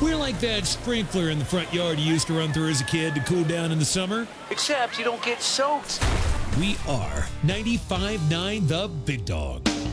We're like that sprinkler in the front yard you used to run through as a kid to cool down in the summer. Except you don't get soaked. We are 95.9 The Big Dog.